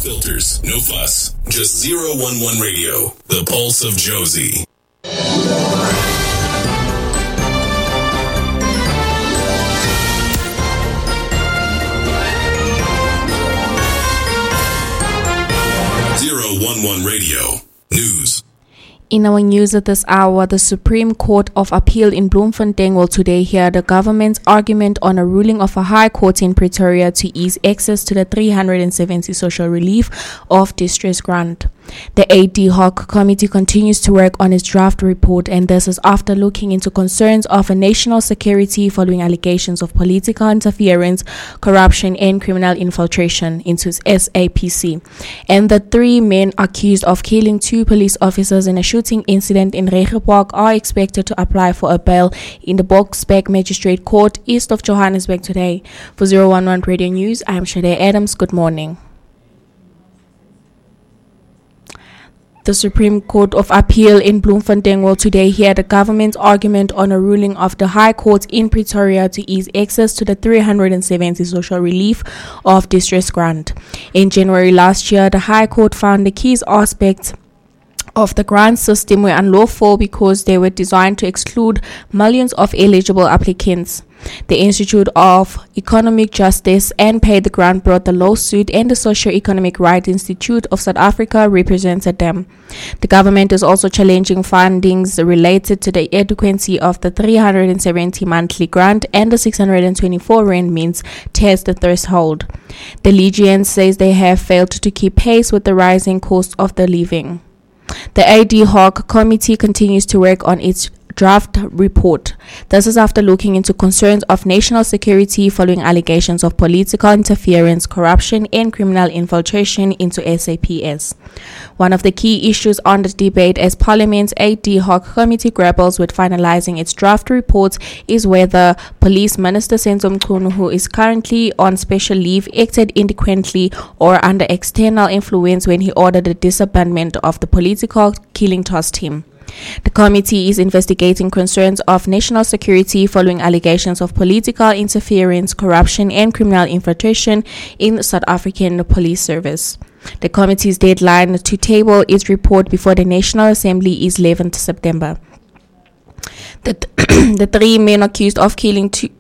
filters, no fuss. Just 011 Radio, the pulse of Josie. Radio News. In our news at this hour, the Supreme Court of Appeal in Bloemfontein will today hear the government's argument on a ruling of a high court in Pretoria to ease access to the 370 social relief of distress grant. The ad hoc committee continues to work on its draft report, and this is after looking into concerns of national security following allegations of political interference, corruption, and criminal infiltration into SAPC. And the 3 men accused of killing 2 police officers in a shooting incident in Regenpark are expected to apply for a bail in the Boksburg Magistrate Court east of Johannesburg today. For 011 Radio News, I am Shade Adams. Good morning. The Supreme Court of Appeal in Bloemfontein will today hear the government's argument on a ruling of the High Court in Pretoria to ease access to the 370 social relief of distress grant. In January last year, the High Court found the key aspects of the grant system were unlawful because they were designed to exclude millions of eligible applicants. The Institute of Economic Justice and Pay the Grant brought the lawsuit, and the Socio-Economic Rights Institute of South Africa represented them. The government is also challenging findings related to the adequacy of the 370 monthly grant and the 624 rand means test the threshold. The Legion says they have failed to keep pace with the rising cost of the living. The ad hoc committee continues to work on its draft report. This is after looking into concerns of national security following allegations of political interference, corruption, and criminal infiltration into SAPS. One of the key issues on the debate as Parliament's ad hoc committee grapples with finalizing its draft reports is whether Police Minister Senzo Mchunu, who is currently on special leave, acted independently or under external influence when he ordered the disbandment of the political killing toss team. The committee is investigating concerns of national security following allegations of political interference, corruption, and criminal infiltration in the South African Police Service. The committee's deadline to table its report before the National Assembly is 11th September. The 3 men accused of killing